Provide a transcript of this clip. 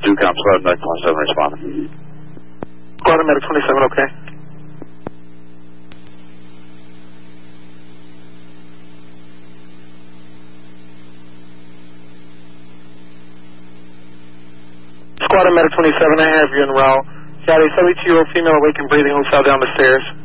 Ducom, Squad Medic 27 responding. Squad Medic 27, okay. Squad Medic 27, I have you en route. Got a 72-year-old female awake and breathing who fell down the stairs.